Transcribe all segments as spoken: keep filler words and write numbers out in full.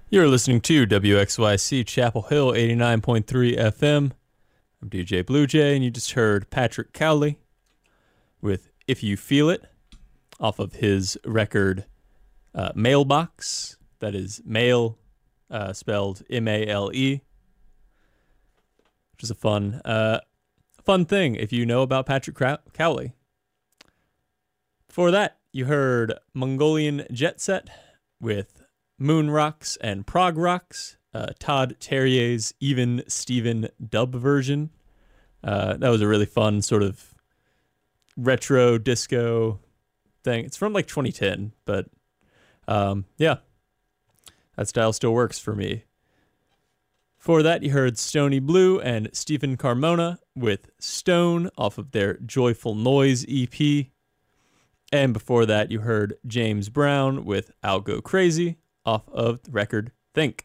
You're listening to W X Y C Chapel Hill eighty-nine point three F M. I'm D J Blue Jay, and you just heard Patrick Cowley with If You Feel It off of his record uh, Mailbox. That is mail, uh, spelled M A L E, which is a fun, uh, fun thing if you know about Patrick Cowley. Before that, you heard Mongolian Jet Set with Moon Rocks and Prog Rocks, uh, Todd Terrier's Even Steven dub version. Uh, that was a really fun sort of retro disco thing. It's from like twenty ten, but um, yeah, that style still works for me. For that, you heard Stony Blue and Stephen Carmona with Stone off of their Joyful Noise E P. And before that, you heard James Brown with I'll Go Crazy off of the record Think.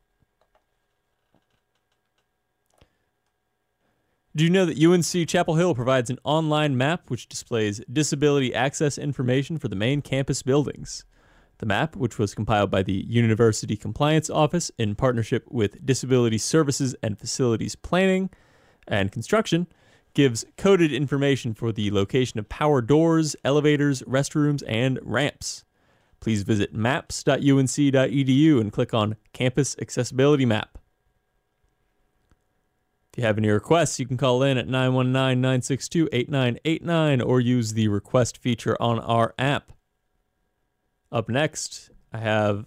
Do you know that U N C Chapel Hill provides an online map which displays disability access information for the main campus buildings? The map, which was compiled by the University Compliance Office in partnership with Disability Services and Facilities Planning and Construction, gives coded information for the location of power doors, elevators, restrooms, and ramps. Please visit maps dot U N C dot E D U and click on Campus Accessibility Map. If you have any requests, you can call in at nine one nine, nine six two, eight nine eight nine or use the request feature on our app. Up next, I have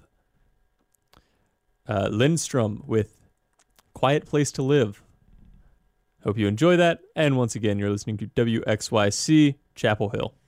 uh, Lindstrom with Quiet Place to Live. Hope you enjoy that. And once again, you're listening to W X Y C Chapel Hill.